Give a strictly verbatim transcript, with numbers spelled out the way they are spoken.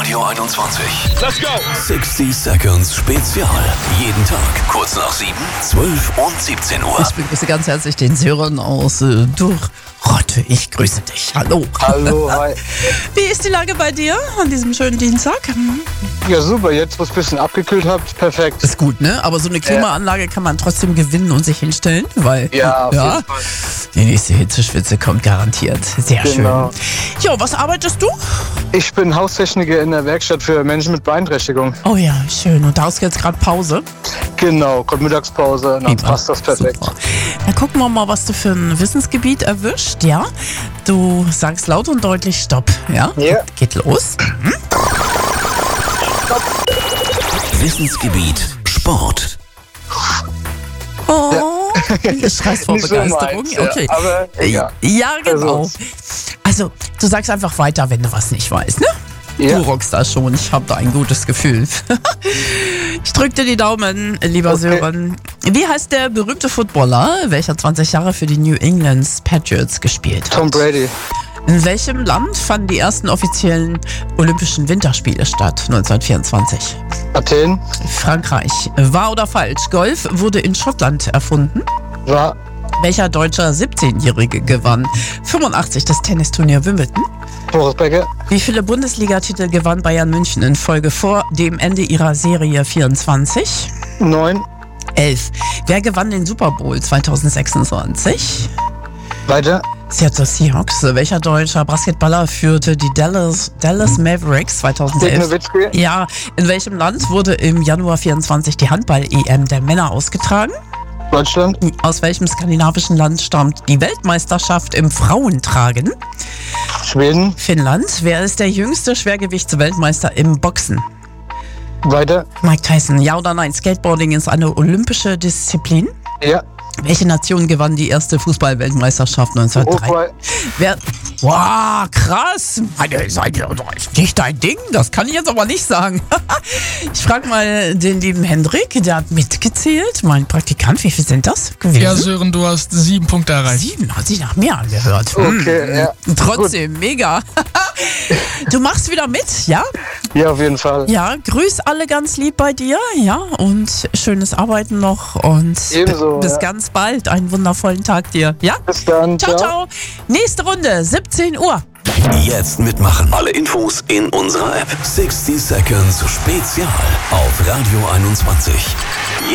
Radio einundzwanzig. Let's go! sixty Seconds Spezial. Jeden Tag kurz nach sieben, zwölf und siebzehn Uhr. Ich begrüße ganz herzlich den Sören aus äh, Durrotte. Ich grüße dich. Hallo. Hallo, hi. Wie ist die Lage bei dir an diesem schönen Dienstag? Ja, super. Jetzt, wo es ein bisschen abgekühlt habt, perfekt. Ist gut, ne? Aber so eine Klimaanlage kann man trotzdem gewinnen und sich hinstellen, weil Ja, auf ja, jeden Fall. die nächste Hitzeschwitze kommt garantiert. Sehr Genau. schön. Jo, was arbeitest du? Ich bin Haustechniker in der Werkstatt für Menschen mit Beeinträchtigung. Oh ja, schön. Und da hast du jetzt gerade Pause? Genau, kommt Mittagspause, dann Prima. passt das perfekt. Super. Dann gucken wir mal, was du für ein Wissensgebiet erwischt, ja? Du sagst laut und deutlich Stopp, ja? Ja. Geht los. Wissensgebiet Sport. Oh, du schreist vor Nicht so Begeisterung. meins, ja, Okay. aber egal. Ja, genau. Versuch's. Also, du sagst einfach weiter, wenn du was nicht weißt, ne? Ja. Du rockst das schon. Ich habe da ein gutes Gefühl. Ich drück dir die Daumen, lieber Okay. Sören. Wie heißt der berühmte Footballer, welcher zwanzig Jahre für die New England Patriots gespielt hat? Tom Brady. In welchem Land fanden die ersten offiziellen Olympischen Winterspiele statt? neunzehnhundertvierundzwanzig. Athen. Frankreich. Wahr oder falsch? Golf wurde in Schottland erfunden. War Welcher deutscher siebzehnjährige gewann fünfundachtzig das Tennisturnier Wimbledon? Boris Becker. Wie viele Bundesligatitel gewann Bayern München in Folge vor dem Ende ihrer Serie vierundzwanzig? Neun. elf. Wer gewann den Super Bowl zweitausendsechsundzwanzig? Weiter. Seattle Seahawks. Welcher deutscher Basketballer führte die Dallas, Dallas Mavericks zweitausendelf? Dirk Nowitzki. Ja, in welchem Land wurde im Januar vierundzwanzig die Handball-E M der Männer ausgetragen? Deutschland. Aus welchem skandinavischen Land stammt die Weltmeisterschaft im Frauentragen? Schweden. Finnland. Wer ist der jüngste Schwergewichtsweltmeister im Boxen? Weiter. Mike Tyson. Ja oder nein? Skateboarding ist eine olympische Disziplin. Ja. Welche Nation gewann die erste Fußball-Weltmeisterschaft neunzehnhundertdrei? Uruguay. Wer? Wow, krass. Meine Seite, das ist nicht dein Ding. Das kann ich jetzt aber nicht sagen. Ich frage mal den lieben Hendrik, der hat mitgezählt. Mein Praktikant, wie viel sind das gewesen? Ja, Sören, du hast sieben Punkte erreicht. Sieben, hat sich nach mehr angehört. Okay, Hm. ja. Trotzdem, mega. Du machst wieder mit, ja? Ja, auf jeden Fall. Ja, grüß alle ganz lieb bei dir, ja, und schönes Arbeiten noch und Ebenso, bis ja. ganz bald. Einen wundervollen Tag dir, ja? Bis dann. Ciao, ciao. Nächste Runde, siebzehn Uhr. Jetzt mitmachen. Alle Infos in unserer App. sixty Seconds Spezial auf Radio einundzwanzig.